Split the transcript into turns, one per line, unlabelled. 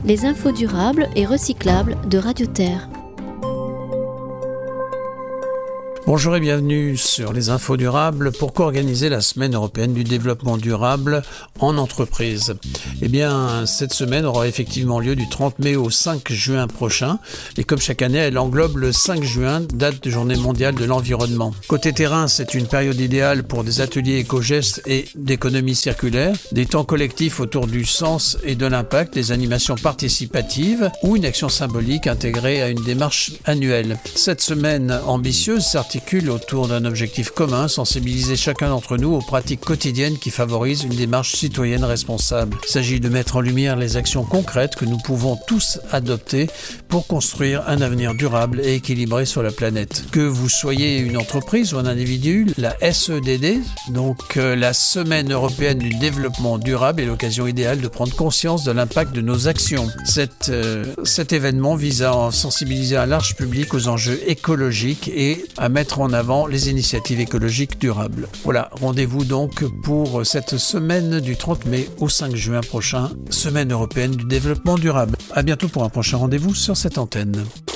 les infos durables et recyclables de Radio Terre.
Bonjour et bienvenue sur les infos durables. Pourquoi organiser la semaine européenne du développement durable en entreprise ? Eh bien, cette semaine aura effectivement lieu du 30 mai au 5 juin prochain. Et comme chaque année, elle englobe le 5 juin, date de Journée mondiale de l'environnement. Côté terrain, c'est une période idéale pour des ateliers éco-gestes et d'économie circulaire, des temps collectifs autour du sens et de l'impact, des animations participatives ou une action symbolique intégrée à une démarche annuelle. Cette semaine ambitieuse s'articule autour d'un objectif commun, sensibiliser chacun d'entre nous aux pratiques quotidiennes qui favorisent une démarche citoyenne responsable. Il s'agit de mettre en lumière les actions concrètes que nous pouvons tous adopter pour construire un avenir durable et équilibré sur la planète. Que vous soyez une entreprise ou un individu, la SEDD, donc la Semaine européenne du développement durable, est l'occasion idéale de prendre conscience de l'impact de nos actions. Cet événement vise à sensibiliser un large public aux enjeux écologiques et à mettre en avant les initiatives écologiques durables. Voilà, rendez-vous donc pour cette semaine du 30 mai au 5 juin prochain, Semaine européenne du développement durable. À bientôt pour un prochain rendez-vous sur cette antenne.